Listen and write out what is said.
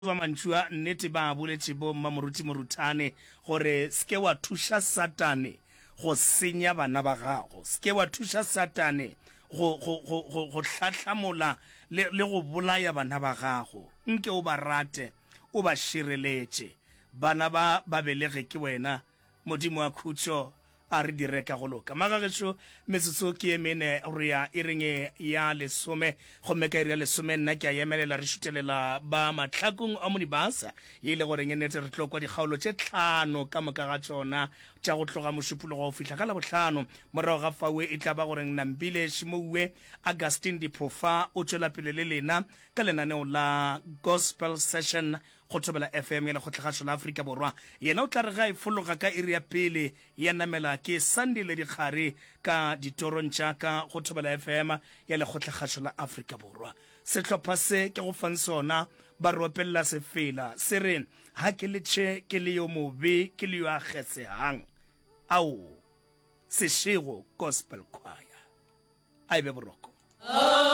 ba mantšua nnete ba boletše bo mmamoruti morutane gore seke wa thuša satane go senya bana ba gago, seke wa thuša satane go hlahlamola le go bolaya bana ba gago. Nke o ba rate, o ba šireletše. Bana ba belege ke wena, modimo wa khutšo a re direka go loka. Magagetšo metsotso ke emene re ya irenge ya lesome gomme ka iri ya lesome nna ke a emelela re šutelela ba mahlakong a monibasa ye ile gore ngenete re tlo kwa dikgaolo tše tlhano ka moka ga tšona tša go tloga mošupologo go fihla ka labohlano morago ga fawe e tla ba gore Nampile Shimouwe Augustine Dipofa o tšwela pele le lena ka lenaneo la Gospel Session go thobela FM ya lekgotlegašo la Afrika Borwa. Yena o tla re ga e fologa ka iri ya pele ya namela ke Sunday le dikgare ka ditoron ka go thobela FM ya lekgotlegašo la Afrika Borwa. Sehlopha se ke go fang sona ba ropella sefela se re ha ke letše ke le yo mobe ke le yo a kgesehang ao Seshego Gospel Choir. A e be boroko.